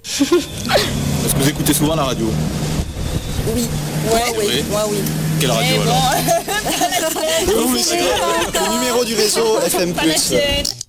Est-ce que vous écoutez souvent la radio? Oui. Moi oui. Quelle radio alors? Bon. Le numéro du réseau FM+. Pas la tienne.